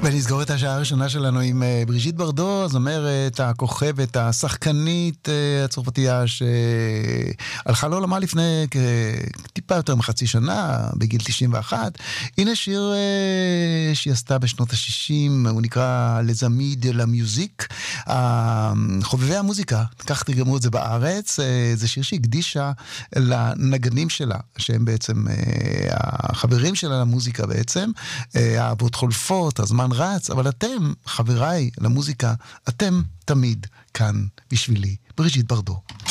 ונסגור את השעה הראשונה שלנו עם בריז'יט ברדו, זמרת, הכוכבת, השחקנית הצרפתייה שהלכה לעולמה לפני טיפה יותר מחצי שנה, בגיל 91. הנה שיר שהיא עשתה בשנות ה-60, הוא נקרא Les Amis de la Musique, חובבי המוזיקה, כך תרגמו את זה בארץ. זה שיר שהקדישה לנגנים שלה, שהם בעצם החברים שלה למוזיקה בעצם, האהבות חולפות, הזמן רץ, אבל אתם, חבריי למוזיקה, אתם תמיד כאן בשבילי. בריז'יט ברדו.